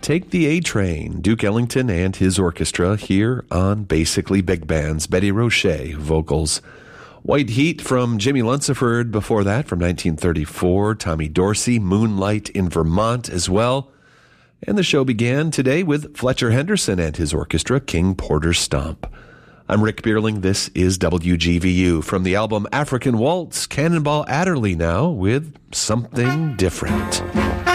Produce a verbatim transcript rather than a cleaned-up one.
Take the A Train, Duke Ellington and his orchestra here on Basically Big Bands. Betty Roche, vocals. White Heat from Jimmy Lunceford before that, from nineteen thirty-four. Tommy Dorsey, Moonlight in Vermont as well. And the show began today with Fletcher Henderson and his orchestra, King Porter's Stomp. I'm Rick Bierling. This is W G V U. From the album African Waltz, Cannonball Adderley now with Something Different.